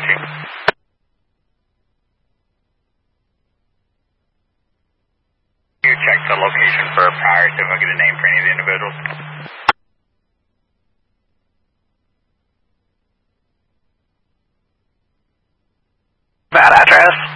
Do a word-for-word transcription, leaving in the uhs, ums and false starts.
approaching. You check the location for a prior, see if I get a name for any of the individuals. Bad address.